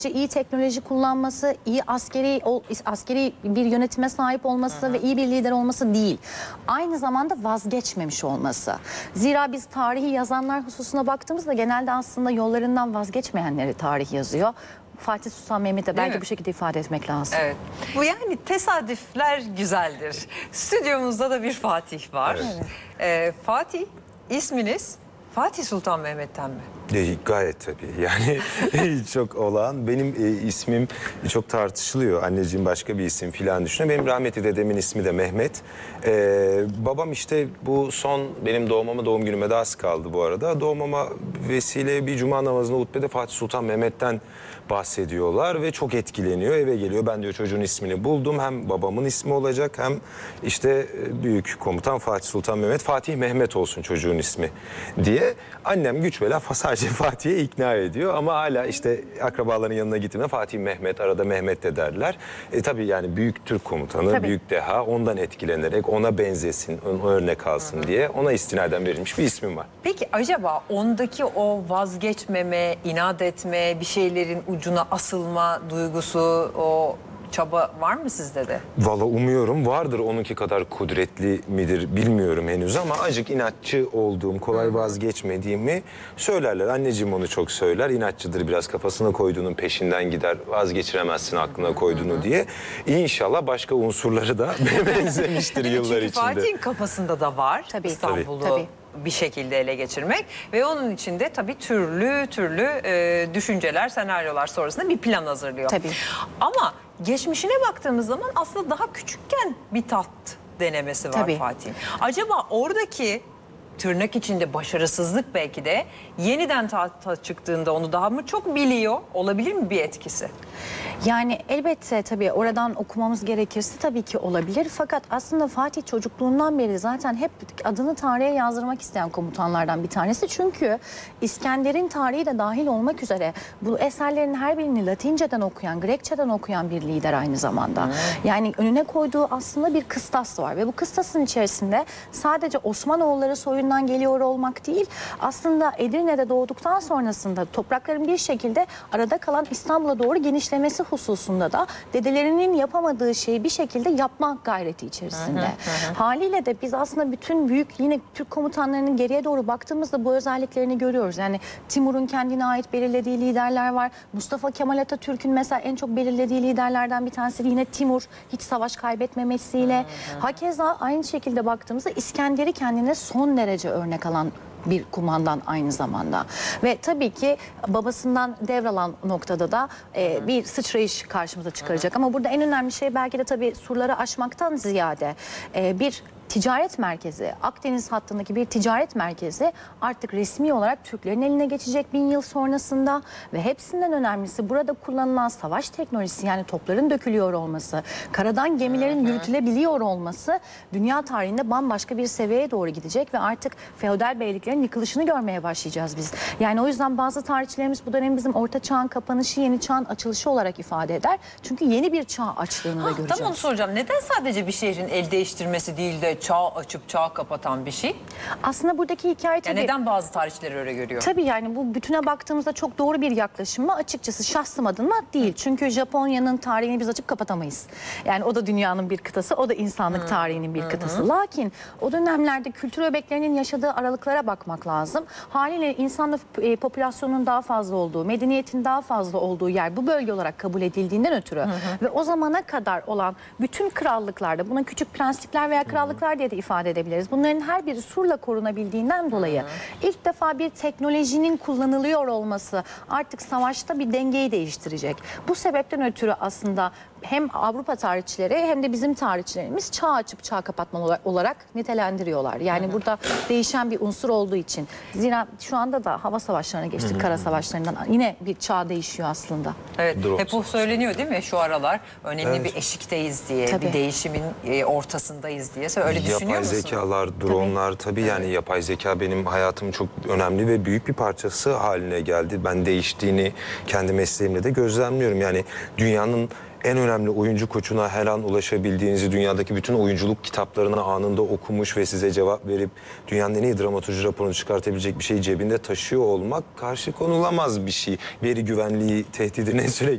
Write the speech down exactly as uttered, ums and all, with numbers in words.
iyi teknoloji kullanması, iyi askeri askeri bir yönetime sahip olması, hı hı, ve iyi bir lider olması değil. Aynı zamanda vazgeçmemiş olması. Zira biz tarihi yazanlar hususuna baktığımızda genelde aslında yollarından vazgeçmeyenleri tarih yazıyor. Fatih Sultan Mehmet'e belki bu şekilde ifade etmek lazım. Evet. Bu yani tesadüfler güzeldir. Stüdyomuzda da bir Fatih var. Evet. Ee, Fatih, isminiz Fatih Sultan Mehmet'ten mi? E, gayet tabii. Yani çok olağan. Benim e, ismim çok tartışılıyor. Anneciğim başka bir isim filan düşünüyor. Benim rahmetli dedemin ismi de Mehmet. E, babam işte bu son benim doğmama doğum günüme de az kaldı bu arada. Doğmama vesile bir cuma namazında hutbede Fatih Sultan Mehmet'ten bahsediyorlar ve çok etkileniyor. Eve geliyor. Ben diyor çocuğun ismini buldum. Hem babamın ismi olacak hem işte büyük komutan Fatih Sultan Mehmet. Fatih Mehmet olsun çocuğun ismi diye. Annem güç bela sadece Fatih'e ikna ediyor ama hala işte akrabaların yanına gittiğinde Fatih Mehmet, arada Mehmet de derler. E tabii yani büyük Türk komutanı, tabii, büyük deha, ondan etkilenerek ona benzesin, ona örnek alsın, hı hı, diye ona istinaden verilmiş bir ismim var. Peki acaba ondaki o vazgeçmeme, inat etme, bir şeylerin ucuna asılma duygusu, o çaba var mı sizde de? Valla umuyorum vardır, onunki kadar kudretli midir bilmiyorum henüz ama azıcık inatçı olduğum, kolay Hı. vazgeçmediğimi söylerler. Anneciğim onu çok söyler. İnatçıdır biraz, kafasına koyduğunun peşinden gider. Vazgeçiremezsin aklına koyduğunu Hı. diye. İnşallah başka unsurları da benzemiştir yıllar Çünkü içinde. Fatih'in kafasında da var tabii. İstanbul'u tabii. bir şekilde ele geçirmek ve onun içinde tabii türlü türlü e, düşünceler, senaryolar sonrasında bir plan hazırlıyor. Tabii. Ama geçmişine baktığımız zaman aslında daha küçükken bir taht denemesi var tabii. Fatih'in. Acaba oradaki tırnak içinde başarısızlık belki de yeniden tahta çıktığında onu daha mı çok biliyor, olabilir mi bir etkisi? Yani elbette tabii oradan okumamız gerekirse tabii ki olabilir. Fakat aslında Fatih çocukluğundan beri zaten hep adını tarihe yazdırmak isteyen komutanlardan bir tanesi. Çünkü İskender'in tarihi de dahil olmak üzere bu eserlerin her birini Latinceden okuyan, Grekçeden okuyan bir lider aynı zamanda. Hmm. Yani önüne koyduğu aslında bir kıstas var ve bu kıstasın içerisinde sadece Osmanoğulları soyundan geliyor olmak değil, aslında Edirne'de doğduktan sonrasında toprakların bir şekilde arada kalan İstanbul'a doğru genişlemesi hususunda da dedelerinin yapamadığı şeyi bir şekilde yapma gayreti içerisinde. Hı hı hı. Haliyle de biz aslında bütün büyük yine Türk komutanlarının geriye doğru baktığımızda bu özelliklerini görüyoruz. Yani Timur'un kendine ait belirlediği liderler var. Mustafa Kemal Atatürk'ün mesela en çok belirlediği liderlerden bir tanesi yine Timur, hiç savaş kaybetmemesiyle. Hı hı. Hakeza aynı şekilde baktığımızda İskender'i kendine son derece örnek alan bir kumandan aynı zamanda. Ve tabii ki babasından devralan noktada da e, bir sıçrayış karşımıza çıkaracak. Hı hı. Ama burada en önemli şey belki de tabii surları aşmaktan ziyade e, bir ticaret merkezi, Akdeniz hattındaki bir ticaret merkezi artık resmi olarak Türklerin eline geçecek bin yıl sonrasında ve hepsinden önemlisi burada kullanılan savaş teknolojisi, yani topların dökülüyor olması, karadan gemilerin yürütülebiliyor olması dünya tarihinde bambaşka bir seviyeye doğru gidecek ve artık feodal beyliklerin yıkılışını görmeye başlayacağız biz. Yani o yüzden bazı tarihçilerimiz bu dönem bizim orta çağın kapanışı, yeni çağın açılışı olarak ifade eder. Çünkü yeni bir çağ açtığını ha, da göreceğiz. Tam onu soracağım. Neden sadece bir şehrin el değiştirmesi değil de çağ açıp çağ kapatan bir şey? Aslında buradaki hikaye tabii... Yani neden bazı tarihçiler öyle görüyor? Tabii yani bu bütüne baktığımızda çok doğru bir yaklaşım mı? Açıkçası şahsım adına değil. Hı. Çünkü Japonya'nın tarihini biz açıp kapatamayız. Yani o da dünyanın bir kıtası, o da insanlık Hı. tarihinin bir Hı. kıtası. Lakin o dönemlerde kültür öbeklerinin yaşadığı aralıklara bakmak lazım. Haliyle insan e, popülasyonun daha fazla olduğu, medeniyetin daha fazla olduğu yer bu bölge olarak kabul edildiğinden ötürü Hı. ve o zamana kadar olan bütün krallıklarda, buna küçük prenslikler veya krallıklar Hı. diye de ifade edebiliriz. Bunların her biri surla korunabildiğinden dolayı Hı. ilk defa bir teknolojinin kullanılıyor olması artık savaşta bir dengeyi değiştirecek. Bu sebepten ötürü aslında hem Avrupa tarihçileri hem de bizim tarihçilerimiz çağ açıp çağ kapatma olarak nitelendiriyorlar. Yani Hı. burada değişen bir unsur olduğu için. Zira şu anda da hava savaşlarına geçtik, Hı. kara savaşlarından. Yine bir çağ değişiyor aslında. Evet, Drop. hep bu söyleniyor değil mi şu aralar? Önemli evet. bir eşikteyiz diye, Tabii. bir değişimin ortasındayız diye. Öyle düşünüyor Yapay musun? zekalar, dronlar tabii, yani yapay zeka benim hayatımın çok önemli ve büyük bir parçası haline geldi. Ben değiştiğini kendi mesleğimle de gözlemliyorum. Yani dünyanın en önemli oyuncu koçuna her an ulaşabildiğinizi, dünyadaki bütün oyunculuk kitaplarını anında okumuş ve size cevap verip dünyanın en iyi dramaturji raporunu çıkartabilecek bir şeyi cebinde taşıyor olmak karşı konulamaz bir şey. Veri güvenliği tehdidine sürekli